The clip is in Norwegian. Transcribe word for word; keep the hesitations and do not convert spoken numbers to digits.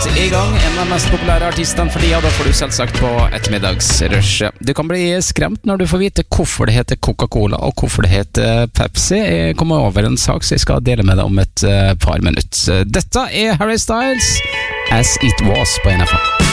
satt i gang en av de mest populære artistene for tida. Da får du selvsagt på ettermiddagsrush. Du kan bli skremt når du får vite hvorfor det heter Coca-Cola og hvorfor det heter Pepsi. Jeg kommer over en sak så jeg skal dele med deg om et par minutter. Dette er Harry Styles, As It Was på N F M.